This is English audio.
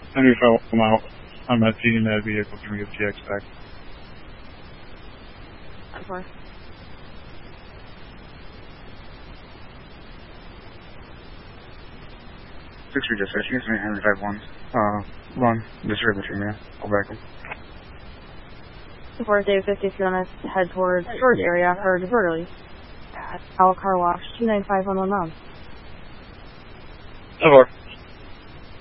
Henry fell from out. I'm not feeding that vehicle. Can we get GX back? I'm sorry. 6 dispatch, you guys may Henry 5-1. Run. Disregard the man. I'll back him. 4 Dave 53 on us, head towards storage area, or divertly. At Owl Car Wash, 295 on 1 mound. 4.